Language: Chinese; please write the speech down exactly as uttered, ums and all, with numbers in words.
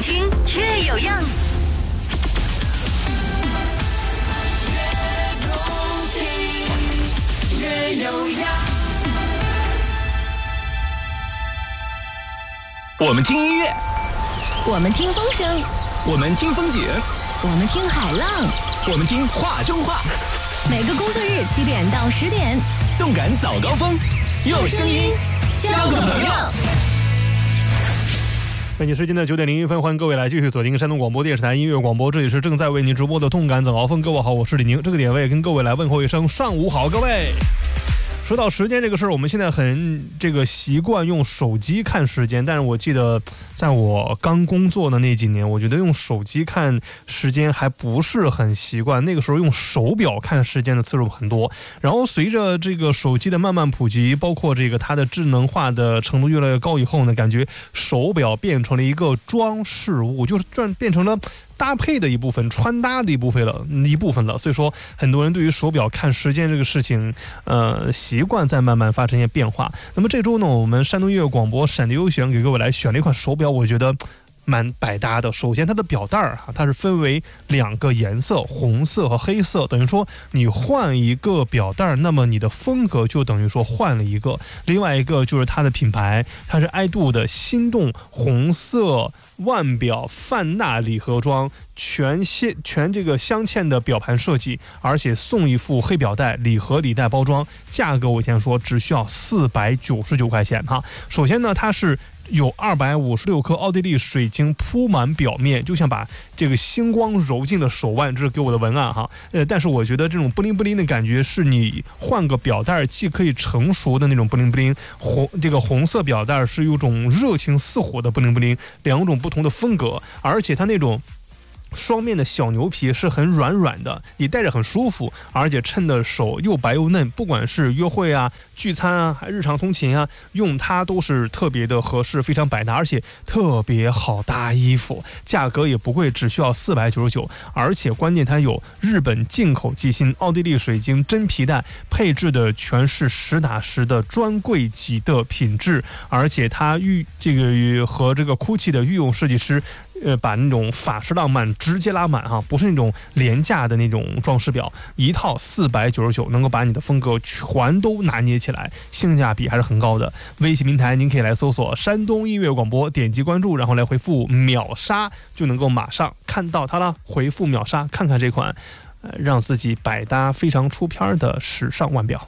听越有样。越有样。 我们听音乐， 我们听风声， 我们听风景， 我们听海浪， 我们听话中话。 每个工作日七点到十点， 动感早高峰，用声音交个朋友。 北京时间的九点零一分，欢迎各位来继续锁定山东广播电视台音乐广播，这里是正在为您直播的动感早高峰。各位好，我是李宁，这个点位跟各位来问候一声上午好，各位。说到时间这个事儿，我们现在很这个习惯用手机看时间，但是我记得在我刚工作的那几年，我觉得用手机看时间还不是很习惯。那个时候用手表看时间的次数很多，然后随着这个手机的慢慢普及，包括这个它的智能化的程度越来越高以后呢，感觉手表变成了一个装饰物，就是转变成了搭配的一部分，穿搭的一部分了，一部分了。所以说，很多人对于手表看时间这个事情，呃，习惯在慢慢发生一些变化。那么这周呢，我们山东音乐广播闪电优选给各位来选了一款手表，我觉得蛮百搭的。首先它的表带儿哈，它是分为两个颜色，红色和黑色，等于说你换一个表带儿，那么你的风格就等于说换了一个。另外一个就是它的品牌，它是爱度的心动红色腕表范纳礼盒装，全线全这个镶嵌的表盘设计，而且送一副黑表带，礼盒礼带包装，价格我先说只需要四百九十九块钱哈。首先呢，它是有二百五十六颗奥地利水晶铺满表面，就像把这个星光揉进了手腕，这是给我的文案哈。呃，但是我觉得这种布灵布灵的感觉是你换个表带既可以成熟的那种布灵布灵，红这个红色表带是有种热情似火的布灵布灵，两种不同的风格，而且它那种双面的小牛皮是很软软的，你戴着很舒服，而且衬的手又白又嫩，不管是约会啊、聚餐啊、还日常通勤啊，用它都是特别的合适，非常百搭，而且特别好搭衣服，价格也不贵，只需要四百九十九，而且关键它有日本进口机芯、奥地利水晶真皮带，配置的全是实打实的专柜级的品质，而且它御这个和这个 GUCCI 的御用设计师。呃，把那种法式浪漫直接拉满哈，不是那种廉价的那种装饰表，一套四百九十九，能够把你的风格全都拿捏起来，性价比还是很高的。微信平台您可以来搜索山东音乐广播，点击关注，然后来回复秒杀，就能够马上看到它了。回复秒杀，看看这款，呃，让自己百搭非常出片的时尚腕表。